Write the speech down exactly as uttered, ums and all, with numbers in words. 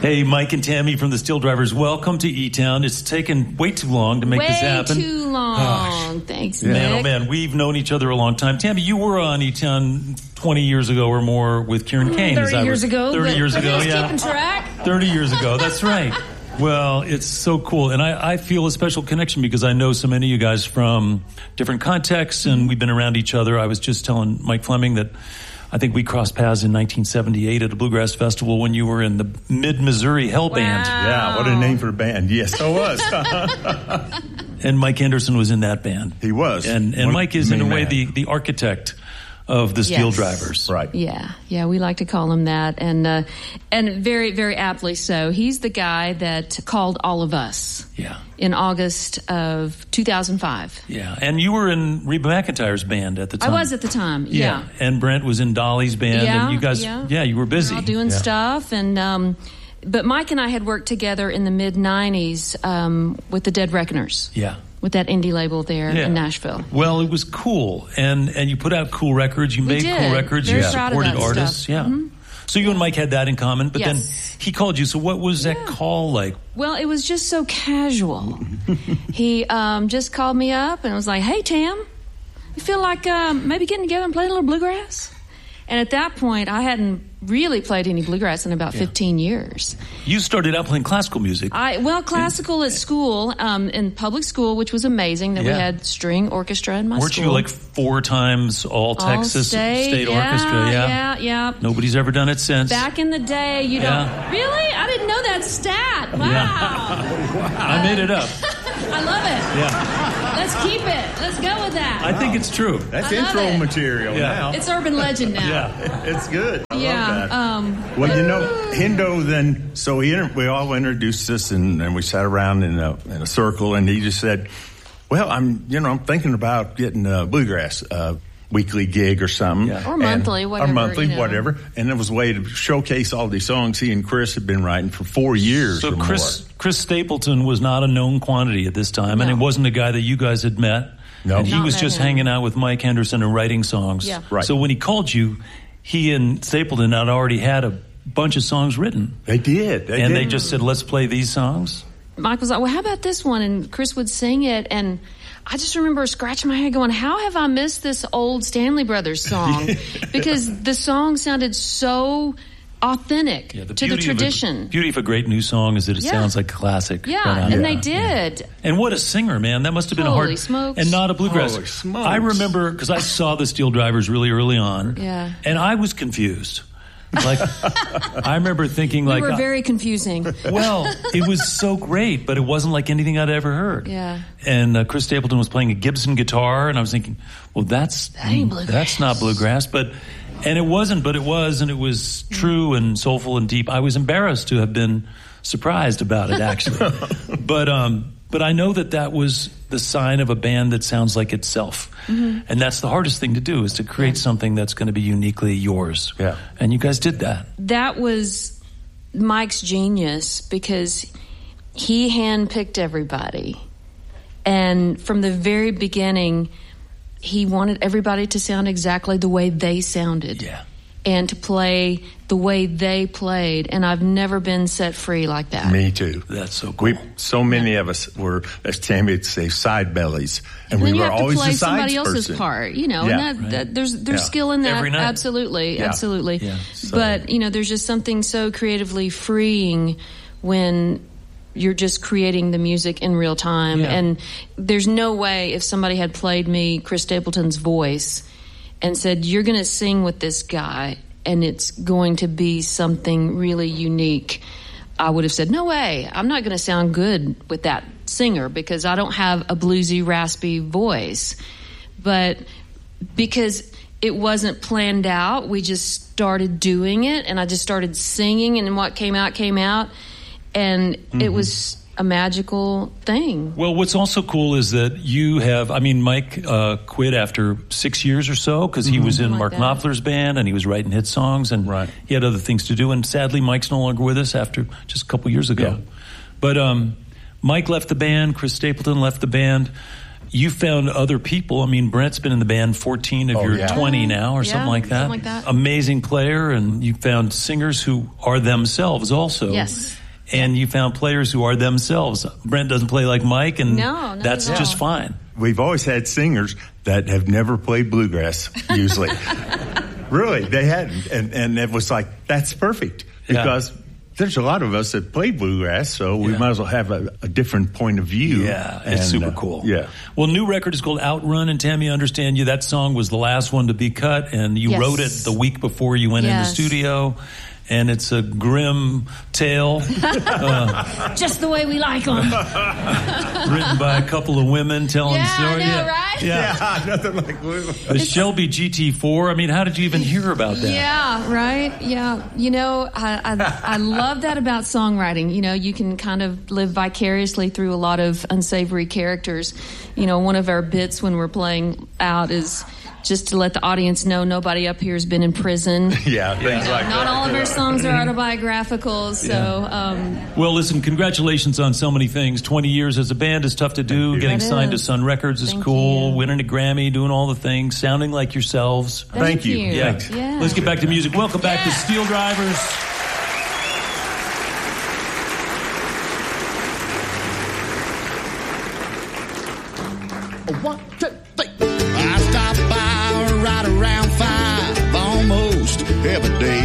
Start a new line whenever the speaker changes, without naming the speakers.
Hey, Mike and Tammy from the Steel Drivers, welcome to E-Town. It's taken way too long to make
way
this happen.
Way too long. Gosh. Thanks,
man,
Nick.
Man, oh, man, we've known each other a long time. Tammy, you were on E-Town twenty years ago or more with Kieran Kane.
thirty years ago.
thirty years ago, yeah.
Keeping track.
thirty years ago, that's right. Well, it's so cool. And I, I feel a special connection because I know so many of you guys from different contexts, and we've been around each other. I was just telling Mike Fleming that I think we crossed paths in nineteen seventy-eight at a bluegrass festival when you were in the Mid-Missouri Hell
wow.
Band.
Yeah, what a name for a band. Yes, I was.
And Mike Anderson was in that band.
He was.
And and
One
Mike is, in a way,
man.
the, the architect of the Steel
yes.
Drivers.
Right.
Yeah, yeah, we like to call him that. And uh, and very, very aptly so. He's the guy that called all of us.
Yeah.
In August of two thousand five.
Yeah, and you were in Reba McEntire's band at the time.
I was at the time, yeah.
yeah. And Brent was in Dolly's band,
yeah,
and you guys,
yeah,
yeah you were busy.
We were all doing
yeah.
stuff, and um, but Mike and I had worked together in the mid nineties um, with the Dead Reckoners.
Yeah.
With that indie label there
yeah.
in Nashville.
Well, it was cool, and and you put out cool records. You
we
made
did.
cool records.
Very
you
proud
supported
of that
artists.
Stuff.
Yeah.
Mm-hmm.
So you and Mike had that in common, but
yes.
then he called you. So what was that
yeah.
call like?
Well, it was just so casual. He um, just called me up and was like, "Hey, Tam, you feel like um, maybe getting together and playing a little bluegrass?" And at that point, I hadn't really played any bluegrass in about yeah. fifteen years.
You started out playing classical music.
I well, classical at school, um, in public school, which was amazing that yeah. we had string orchestra in my
Weren't
school.
you like four times all Texas
all state,
state
yeah,
orchestra? Yeah,
yeah, yeah.
Nobody's ever done it since.
Back in the day, you
yeah.
don't really. I didn't know that stat. Wow,
yeah. wow. I made it up.
I love it.
Yeah.
Let's keep it. Let's go with that.
I think it's true.
That's
I
intro
it.
material
yeah.
now.
It's urban legend now.
yeah.
It's good. I
yeah.
love that.
Um,
well, you know, Hendo then, so he, we all introduced us and, and we sat around in a, in a circle and he just said, well, I'm, you know, I'm thinking about getting a bluegrass uh, weekly gig or something.
Yeah. Or
and,
monthly, whatever.
Or monthly,
you know.
whatever. And it was a way to showcase all these songs he and Chris had been writing for four years
so
or
Chris,
more.
Chris Stapleton was not a known quantity at this time,
no.
and it wasn't a guy that you guys had met.
No.
And he
Not
was
met
just
him.
hanging out with Mike Henderson and writing songs.
Yeah.
Right.
So when he called you, he and Stapleton had already had a bunch of songs written.
They did. They
and
did.
they just said, let's play these songs.
Mike was like, well, how about this one? And Chris would sing it, and I just remember scratching my head going, how have I missed this old Stanley Brothers song? Because the song sounded so authentic
Yeah, the
to the
beauty
tradition.
Of a, beauty of a great new song is that it
Yeah.
sounds like a classic.
Yeah,
right on.
and
Yeah.
they did.
And what a singer, man. That must have been a
Holy
hard...
smokes.
And not a bluegrass.
Holy smokes.
I remember, because I saw the Steel Drivers really early on.
Yeah.
And I was confused. Like, I remember thinking
We
like...
were
I-
very confusing.
Well, it was so great, but it wasn't like anything I'd ever heard.
Yeah.
And uh, Chris Stapleton was playing a Gibson guitar, and I was thinking, well, that's
That ain't bluegrass.
that's not bluegrass, but and it wasn't, but it was, and it was true and soulful and deep. I was embarrassed to have been surprised about it, actually. but um, but I know that that was the sign of a band that sounds like itself,
mm-hmm.
and that's the hardest thing to do is to create
Yeah.
something that's going to be uniquely yours.
Yeah.
And you guys did that.
That was Mike's genius because he handpicked everybody. And from the very beginning, he wanted everybody to sound exactly the way they sounded.
Yeah.
And to play the way they played. And I've never been set free like that.
Me too.
That's so cool.
We, so many of us were, as Tammy would say, side bellies, and,
And
we
then you
were
have to
always
play
the sides
somebody else's
person.
part, you know,
Yeah.
and that,
Right.
that there's there's
Yeah.
skill in that.
Every night.
Absolutely,
Yeah.
absolutely.
Yeah.
So-
But you know, there's just something so creatively freeing when you're just creating the music in real time.
Yeah.
And there's no way if somebody had played me Chris Stapleton's voice and said, "You're going to sing with this guy, and it's going to be something really unique," I would have said, no way. I'm not going to sound good with that singer because I don't have a bluesy, raspy voice. But because it wasn't planned out, we just started doing it, and I just started singing, and what came out, came out. And mm-hmm. it was a magical thing.
Well, what's also cool is that you have, I mean, Mike uh, quit after six years or so because he mm-hmm. was in
Like
Mark
that.
Knopfler's band and he was writing hit songs and
Right.
he had other things to do. And sadly, Mike's no longer with us after just a couple years ago.
Yeah.
But um, Mike left the band, Chris Stapleton left the band. you found other people. I mean, Brent's been in the band fourteen of
Oh,
your
yeah.
twenty now or
Yeah,
something like that.
something like that.
Amazing player, and you found singers who are themselves also.
Yes.
And you found players who are themselves. Brent doesn't play like Mike, and
No, not
that's
at
just
all.
fine.
We've always had singers that have never played bluegrass, usually. Really, they hadn't. And, and it was like, that's perfect.
Yeah.
Because there's a lot of us that play bluegrass, so we
Yeah.
might as well have a, a different point of view.
Yeah, it's
And,
super
uh,
cool.
Yeah.
Well, new record is called Outrun, and Tammy, I understand you. That song was the last one to be cut, and you
Yes.
wrote it the week before you went
Yes.
in the studio. And it's a grim tale uh,
Just the way we like them.
written by a couple of women telling
Yeah, I
stories.
know, right?
Yeah.
Yeah, nothing like
The Shelby G T four. I mean, how did you even hear about that?
Yeah, right. Yeah. You know, I, I, I love that about songwriting. You know, you can kind of live vicariously through a lot of unsavory characters. You know, one of our bits when we're playing out is just to let the audience know nobody up here has been in prison.
Yeah, things like
Not
that.
all of our songs are autobiographical, so um,
Well, listen, congratulations on so many things. twenty years as a band is tough to do.
you.
Getting
It
signed
is.
to Sun Records is
Thank
cool.
you.
Winning a Grammy, doing all the things, sounding like yourselves.
thank,
Thank you.
Yeah.
Thanks.
Yeah.
Let's get back to music. Welcome back to
Yeah.
Steel Drivers.
One, two, three. I stop by right around five almost every day.